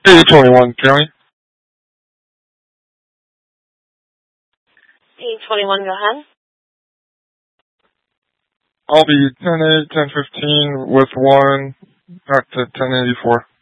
821, County. 821, go ahead. I'll be 10-8, 10-15 with 1 at the 1084.